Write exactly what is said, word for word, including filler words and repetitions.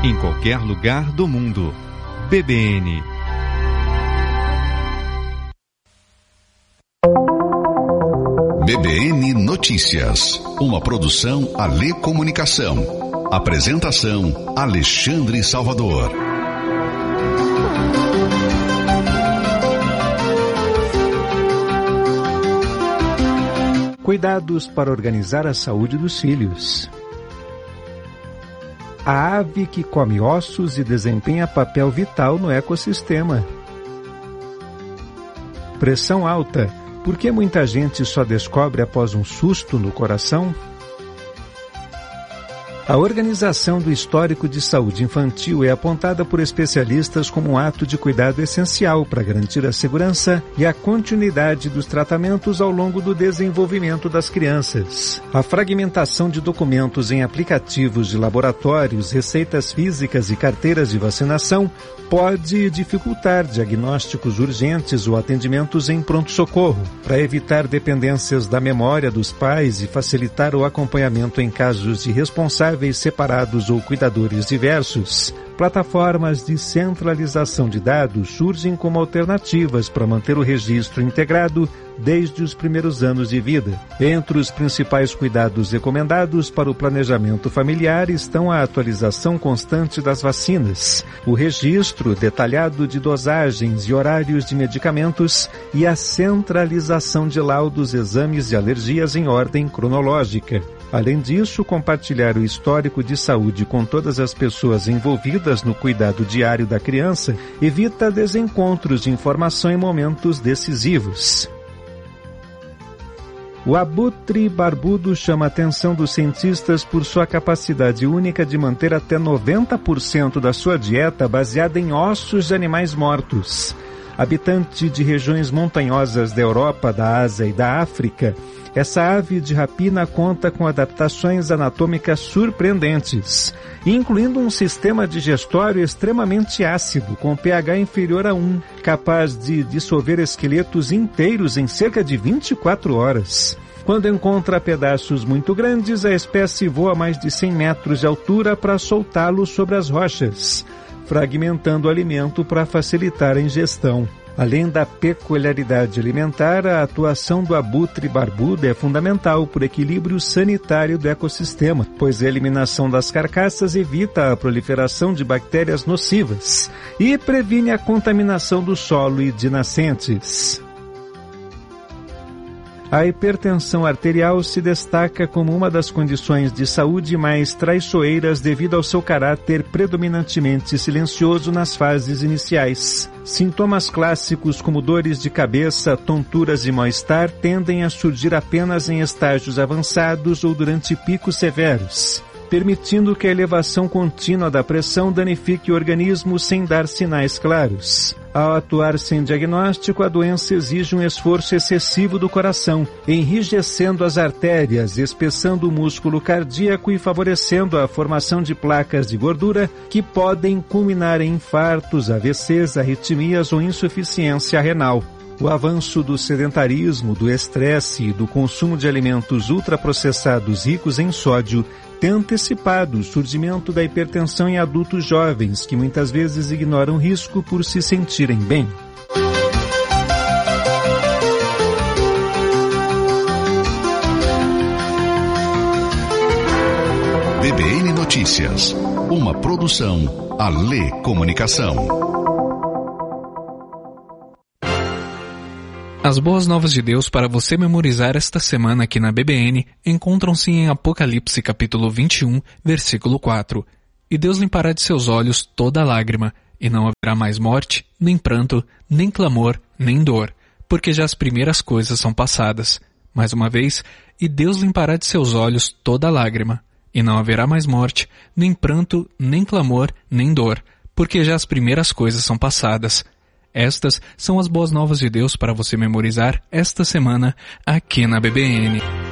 em qualquer lugar do mundo. B B N. B B N Notícias, uma produção Alê Comunicação. Apresentação Alexandre Salvador. Cuidados para organizar a saúde dos filhos. A ave que come ossos e desempenha papel vital no ecossistema. Pressão alta. Por que muita gente só descobre após um susto no coração? A organização do histórico de saúde infantil é apontada por especialistas como um ato de cuidado essencial para garantir a segurança e a continuidade dos tratamentos ao longo do desenvolvimento das crianças. A fragmentação de documentos em aplicativos de laboratórios, receitas físicas e carteiras de vacinação pode dificultar diagnósticos urgentes ou atendimentos em pronto-socorro. Para evitar dependências da memória dos pais e facilitar o acompanhamento em casos de responsáveis separados ou cuidadores diversos, plataformas de centralização de dados surgem como alternativas para manter o registro integrado desde os primeiros anos de vida. Entre os principais cuidados recomendados para o planejamento familiar estão a atualização constante das vacinas, o registro detalhado de dosagens e horários de medicamentos e a centralização de laudos, exames e alergias em ordem cronológica. Além disso, compartilhar o histórico de saúde com todas as pessoas envolvidas no cuidado diário da criança evita desencontros de informação em momentos decisivos. O abutre barbudo chama a atenção dos cientistas por sua capacidade única de manter até noventa por cento da sua dieta baseada em ossos de animais mortos. Habitante de regiões montanhosas da Europa, da Ásia e da África, essa ave de rapina conta com adaptações anatômicas surpreendentes, incluindo um sistema digestório extremamente ácido, com pH inferior a um, capaz de dissolver esqueletos inteiros em cerca de vinte e quatro horas. Quando encontra pedaços muito grandes, a espécie voa a mais de cem metros de altura para soltá-los sobre as rochas, fragmentando o alimento para facilitar a ingestão. Além da peculiaridade alimentar, a atuação do abutre barbudo é fundamental para o equilíbrio sanitário do ecossistema, pois a eliminação das carcaças evita a proliferação de bactérias nocivas e previne a contaminação do solo e de nascentes. A hipertensão arterial se destaca como uma das condições de saúde mais traiçoeiras devido ao seu caráter predominantemente silencioso nas fases iniciais. Sintomas clássicos como dores de cabeça, tonturas e mal-estar tendem a surgir apenas em estágios avançados ou durante picos severos, permitindo que a elevação contínua da pressão danifique o organismo sem dar sinais claros. Ao atuar sem diagnóstico, a doença exige um esforço excessivo do coração, enrijecendo as artérias, espessando o músculo cardíaco e favorecendo a formação de placas de gordura que podem culminar em infartos, A V Cs, arritmias ou insuficiência renal. O avanço do sedentarismo, do estresse e do consumo de alimentos ultraprocessados ricos em sódio tem antecipado o surgimento da hipertensão em adultos jovens, que muitas vezes ignoram o risco por se sentirem bem. B B N Notícias, uma produção Alê Comunicação. As boas novas de Deus para você memorizar esta semana aqui na B B N encontram-se em Apocalipse capítulo vinte e um, versículo quatro. E Deus limpará de seus olhos toda lágrima, e não haverá mais morte, nem pranto, nem clamor, nem dor, porque já as primeiras coisas são passadas. Mais uma vez, e Deus limpará de seus olhos toda lágrima, e não haverá mais morte, nem pranto, nem clamor, nem dor, porque já as primeiras coisas são passadas. Estas são as boas novas de Deus para você memorizar esta semana aqui na B B N.